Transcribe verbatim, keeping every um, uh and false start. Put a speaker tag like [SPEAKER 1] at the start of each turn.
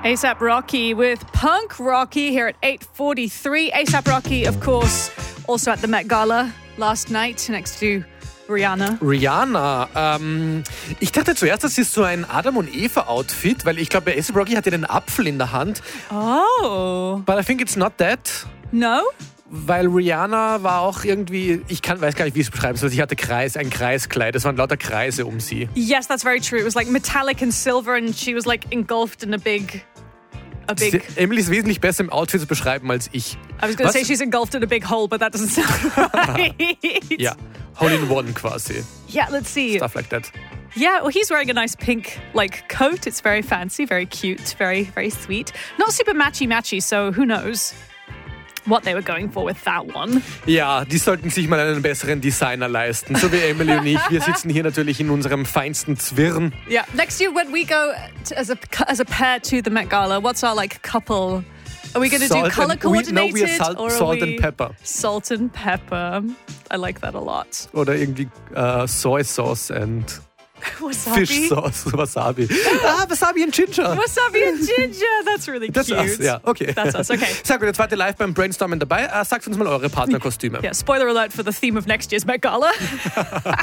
[SPEAKER 1] A$AP Rocky with Punk Rocky here at eight forty-three. A$AP Rocky, of course, also at the Met Gala last night next to Rihanna.
[SPEAKER 2] Rihanna. Ähm, ich dachte zuerst, das ist so ein Adam und Eva Outfit, weil ich glaube, A$AP Rocky hat ja den Apfel in der Hand.
[SPEAKER 1] Oh.
[SPEAKER 2] But I think it's not that.
[SPEAKER 1] No?
[SPEAKER 2] Weil Rihanna war auch irgendwie, ich kann, weiß gar nicht, wie ich es beschreiben soll. Sie hatte Kreis, ein Kreiskleid. Es waren lauter Kreise um sie.
[SPEAKER 1] Yes, that's very true. It was like metallic and silver and she was like engulfed in a big... A big...
[SPEAKER 2] Emily ist wesentlich besser im Outfit zu beschreiben als ich.
[SPEAKER 1] I was going to say she's engulfed in a big hole, but that doesn't sound right.
[SPEAKER 2] Ja, Hole in One quasi.
[SPEAKER 1] Yeah, let's see.
[SPEAKER 2] Stuff like that.
[SPEAKER 1] Yeah, well, he's wearing a nice pink like coat. It's very fancy, very cute, very, very sweet. Not super matchy-matchy, so who knows what they were going for with that one.
[SPEAKER 2] Ja, die sollten sich mal einen besseren Designer leisten. So wie Emily und ich. Wir sitzen hier natürlich in unserem feinsten Zwirn.
[SPEAKER 1] Yeah, next year when we go to, as a as a pair to the Met Gala, what's our like couple? Are we going to do color
[SPEAKER 2] and,
[SPEAKER 1] coordinated?
[SPEAKER 2] We, no, we are salt,
[SPEAKER 1] or are
[SPEAKER 2] salt
[SPEAKER 1] we
[SPEAKER 2] and pepper.
[SPEAKER 1] Salt and pepper. I like that a lot.
[SPEAKER 2] Oder irgendwie uh, Soy Sauce and
[SPEAKER 1] Wasabi?
[SPEAKER 2] Fish Sauce, Wasabi. Ah, Wasabi and Ginger.
[SPEAKER 1] Wasabi and Ginger, that's really
[SPEAKER 2] That's
[SPEAKER 1] cute.
[SPEAKER 2] us, ja, okay.
[SPEAKER 1] That's us, okay.
[SPEAKER 2] Sag gut, jetzt wart ihr live beim Brainstormen dabei. Uh, sagt uns mal eure Partnerkostüme.
[SPEAKER 1] Yeah, spoiler alert for the theme of next year's Met Gala.